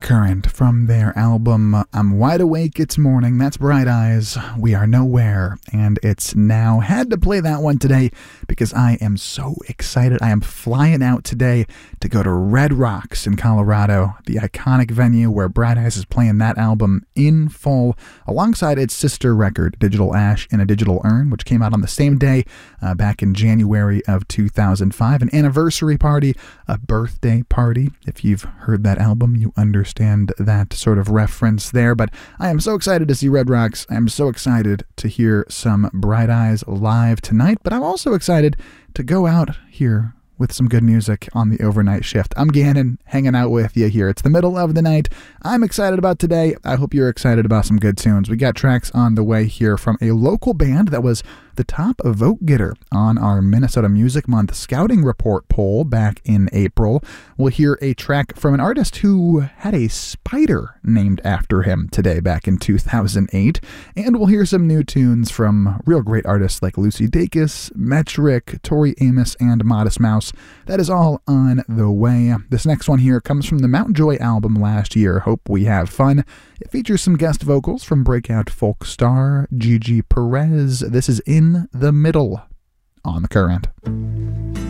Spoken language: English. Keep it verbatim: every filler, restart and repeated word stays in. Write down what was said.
Current from their album I'm Wide Awake, It's Morning. That's Bright Eyes, We Are Nowhere. And it's now had to play that one today because I am so excited. I am flying out today to go to Red Rocks in Colorado, the iconic venue where Bright Eyes is playing that album in full alongside its sister record, Digital Ash in a Digital Urn, which came out on the same day uh, back in January of two thousand five. An anniversary party, a birthday party. If you've heard that album, you understand that sort of reference there. But I am so excited to see Red Rocks. I'm so excited to hear some Bright Eyes live tonight, but I'm also excited to go out here with some good music on the overnight shift. I'm Gannon, hanging out with you here. It's the middle of the night. I'm excited about today. I hope you're excited about some good tunes. We got tracks on the way here from a local band that was the top vote getter on our Minnesota Music Month Scouting Report poll back in April. We'll hear a track from an artist who had a spider named after him today back in two thousand eight. And we'll hear some new tunes from real great artists like Lucy Dacus, Metric, Tori Amos, and Modest Mouse. That is all on the way. This next one here comes from the Mount Joy album last year, Hope We Have Fun. It features some guest vocals from breakout folk star Gigi Perez. This is In the Middle on The Current.